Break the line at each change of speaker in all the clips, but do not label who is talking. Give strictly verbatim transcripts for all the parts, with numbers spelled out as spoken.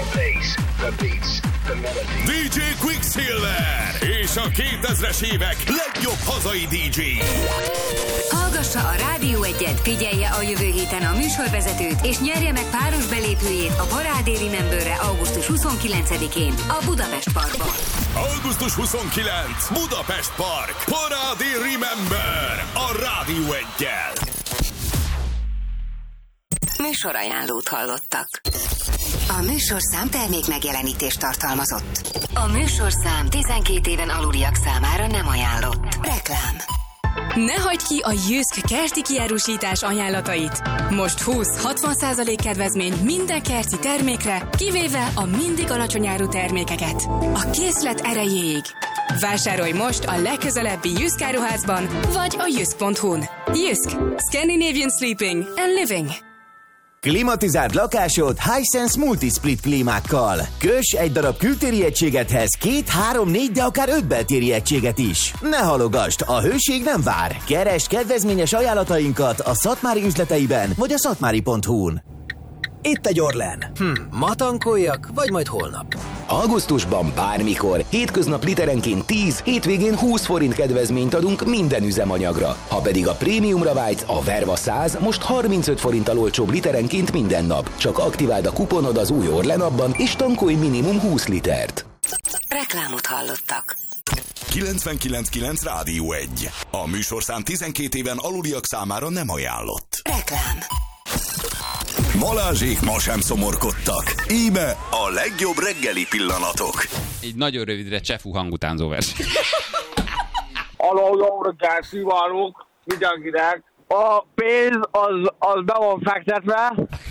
bass, the beats, the melody.
dé dzsé Quicksilver és a kétezres évek legjobb hazai dé dzsé.
Hallgassa a Rádió Egyet, figyelje a jövő héten a műsorvezetőt, és nyerje meg páros belépőjét a Parádé Rememberre augusztus huszonkilencedikén a Budapest Parkban.
augusztus huszonkilencedike Budapest Park. Parádé Remember a Rádió Eggyel.
Műsorajánlót hallottak. A műsorszám termék megjelenítést tartalmazott. A műsorszám tizenkét éven aluliak számára nem ajánlott. Reklám.
Ne hagyd ki a Jysk kerti kiárusítás ajánlatait. Most húsz-hatvan százalék kedvezmény minden kerti termékre, kivéve a mindig alacsony áru termékeket. A készlet erejéig. Vásárolj most a legközelebbi Jysk áruházban, vagy a jysk pont hu-n. Jysk. Scandinavian Sleeping and Living.
Klimatizált lakásod Hisense Multisplit klímákkal. Köss egy darab kültéri egységethez két, három, négy, de akár öt beltéri egységet is. Ne halogasd, a hőség nem vár. Keresd kedvezményes ajánlatainkat a Szatmári üzleteiben vagy a szatmári pont hu-n.
Itt egy Orlen. Hm, ma tankoljak, vagy majd holnap?
Augusztusban bármikor, hétköznap literenként tíz, hétvégén húsz forint kedvezményt adunk minden üzemanyagra. Ha pedig a prémiumra vágysz, a Verva száz most harmincöt forinttal olcsóbb literenként minden nap. Csak aktiváld a kuponod az új Orlen appban, és tankolj minimum húsz litert.
Reklámot hallottak.
kilencvenkilenc kilenc Rádió Egy. A műsorszám tizenkét éven aluliak számára nem ajánlott.
Reklám.
Balázsék ma sem szomorkodtak. Íme a legjobb reggeli pillanatok.
Egy nagyon rövidre Csefu hangutánzó vers.
Aló, jó reggelt kívánok mindenkinek. A pénz az, az be van fektetve.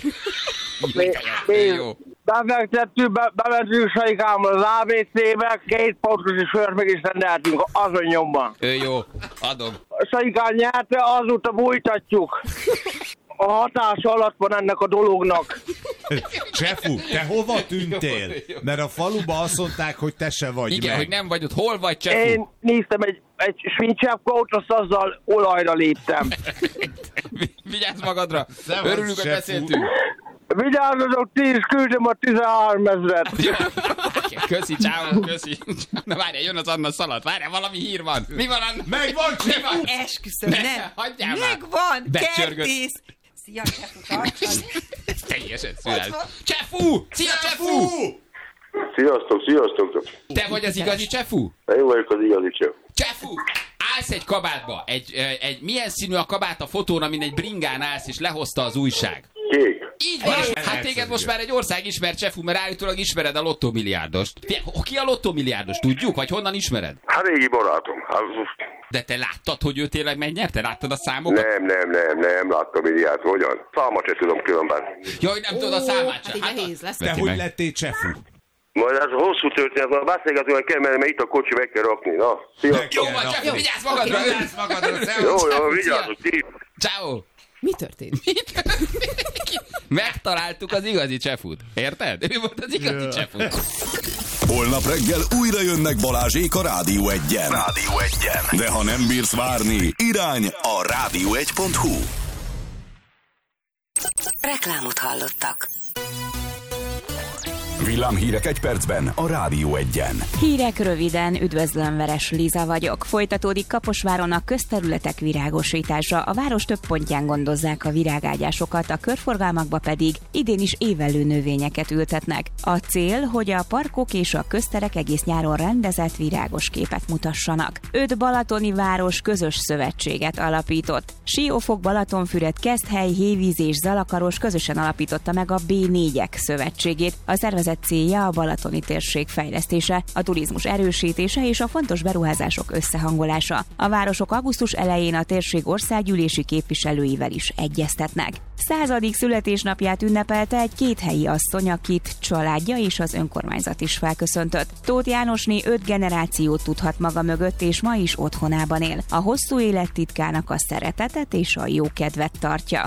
Pénz befektettük, be, bementünk Saikámmal az á bé cé-be, két pontosi sört meg is rendeltünk azon nyomban.
Ő jó, adom.
Saikán nyerte, azóta bújtatjuk. A hatása alatt van ennek a dolognak.
Csefu, te hova tűntél? Mert a faluba azt mondták, hogy te se vagy.
Igen,
meg.
hogy nem vagy ott. Hol vagy, Csefu?
Én néztem egy, egy svincsepkót, azt azzal olajra léptem.
Vigyázz magadra.
Szevasz,
Örülünk, hogy beszéltünk.
Vigyázzatok, ti is küldöm a tizenhárom ezret.
Köszi, ciao, köszi. Na várjál, jön az Anna szalat. Várjál, valami hír van. Mi van, Anna?
Megvan, Csefu!
Esküszöm,
Ne,
nem.
hagyjál már.
Megvan,
Becsörgött.
kertész. Szia, Csefu, tartsan.
Teljesen szület. Csefu! Szia, Csefu!
Sziasztok, sziasztok!
Te vagy az igazi Csefu?
Én vagyok az igazi Csefu.
Csefu! Állsz egy kabátba. Egy, egy, milyen színű a kabát a fotón, amin egy bringán állsz, és lehozta az újság?
Kék.
Így van, hát téged most már egy ország ismer, Csefu, mert állítólag ismered a lottómilliárdost. Ki a lottómilliárdos, tudjuk? Vagy honnan ismered?
Hát régi barátom.
De te láttad, hogy ő tényleg megnyert? Te láttad a számokat?
Nem, nem, nem, nem, láttam így járt, hogyan? Számát se tudom különben.
Jaj, nem tudod a számát sem.
Hát így nehéz lesz.
Te hogy lettél Csefu?
Majd ez hosszú történet, majd beszélgetünk, hogy kell menni, mert itt a kocsi meg kell rakni, na. Sziasztok!
Jó van, Csefu, vigyázz magadra!
Vigyázz magadra,
Jó, jó, vigyázzuk, ti!
Ciao.
Mi történt?
Megtaláltuk az igazi Csefut. Érted? Ő volt az igazi Csefu.
Holnap reggel újra jönnek Balázsék a Rádió Egyen. Rádió Egyen. De ha nem bírsz várni, irány a rádió egy pont hu.
Reklámot hallottak.
Villámhírek egy percben a Rádió Egyen.
Hírek röviden, üdvözlöm, Veres Liza vagyok. Folytatódik Kaposváron a közterületek virágosítása. A város több pontján gondozzák a virágágyásokat, a körforgalmakba pedig idén is évelő növényeket ültetnek. A cél, hogy a parkok és a közterek egész nyáron rendezett virágos képet mutassanak. Öt balatoni város közös szövetséget alapított. Siófok, Balatonfüred, Keszthely, Hévíz és Zalakaros közösen alapította meg a bé négyek szövetségét. A szervezet célja a balatoni térség fejlesztése, a turizmus erősítése és a fontos beruházások összehangolása. A városok augusztus elején a térség országgyűlési képviselőivel is egyeztetnek. Századik születésnapját ünnepelte egy kéthelyi asszony, akit családja és az önkormányzat is felköszöntött. Tóth Jánosné öt generációt tudhat maga mögött, és ma is otthonában él. A hosszú élet titkának a szeretetet és a jókedvet tartja.